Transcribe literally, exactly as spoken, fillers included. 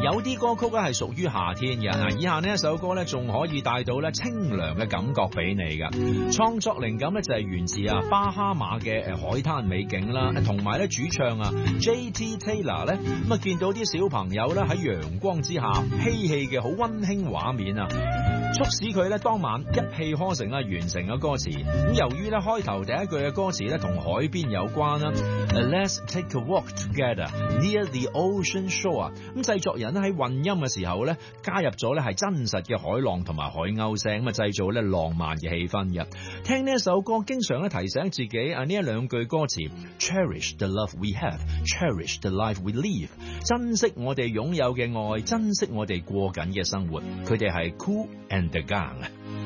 有啲歌曲咧係屬於夏天嘅，嗱，以下呢一首歌咧仲可以帶到咧清涼嘅感覺俾你噶。創作靈感咧就係源自啊巴哈馬嘅誒海灘美景啦，同埋咧主唱啊 J T Taylor 咧咁啊見到啲小朋友咧喺陽光之下嬉戲嘅好溫馨畫面啊，促使佢咧當晚一氣呵成啦完成咗歌詞。咁由於咧開頭第一句嘅歌詞咧同海邊有關啦 ，Let's take a walk together near the ocean shore。咁製作人咧喺混音嘅時候咧加入咗咧係真實嘅海浪同埋海鷗聲，咁啊製造咧浪漫嘅氣氛嘅。聽呢一首歌，經常咧提醒自己啊呢一兩句歌詞 ，Cherish the love we have, cherish the life we live。珍惜我哋擁有嘅愛，珍惜我哋過緊嘅生活。佢哋係 Kool and the Gang。